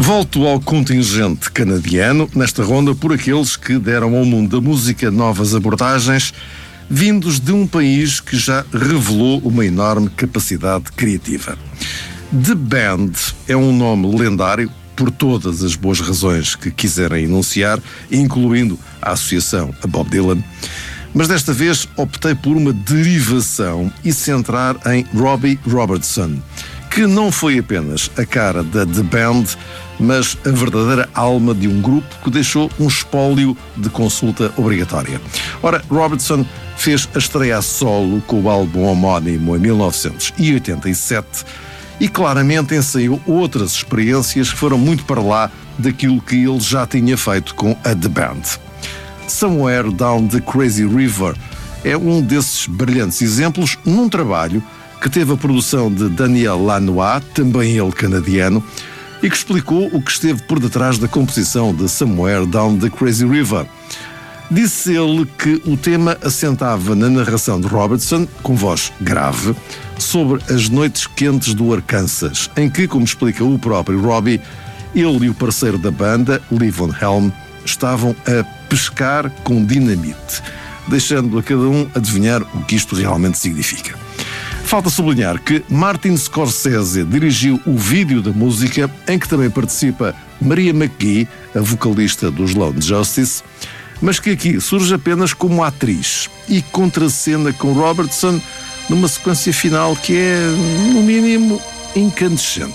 Volto ao contingente canadiano, nesta ronda por aqueles que deram ao mundo da música novas abordagens, vindos de um país que já revelou uma enorme capacidade criativa. The Band é um nome lendário por todas as boas razões que quiserem enunciar, incluindo a associação a Bob Dylan, mas desta vez optei por uma derivação e centrar em Robbie Robertson, que não foi apenas a cara da The Band, mas a verdadeira alma de um grupo que deixou um espólio de consulta obrigatória. Ora, Robertson fez a estreia a solo com o álbum homónimo em 1987 e claramente ensaiou outras experiências que foram muito para lá daquilo que ele já tinha feito com a The Band. Somewhere Down the Crazy River é um desses brilhantes exemplos num trabalho que teve a produção de Daniel Lanois, também ele canadiano, e que explicou o que esteve por detrás da composição de Somewhere Down the Crazy River. Disse ele que o tema assentava na narração de Robertson, com voz grave, sobre as noites quentes do Arkansas, em que, como explica o próprio Robbie, ele e o parceiro da banda, Levon Helm, estavam a pescar com dinamite, deixando a cada um adivinhar o que isto realmente significa. Falta sublinhar que Martin Scorsese dirigiu o vídeo da música, em que também participa Maria McGee, a vocalista dos Lone Justice, mas que aqui surge apenas como atriz e contracena com Robertson numa sequência final que é, no mínimo, incandescente.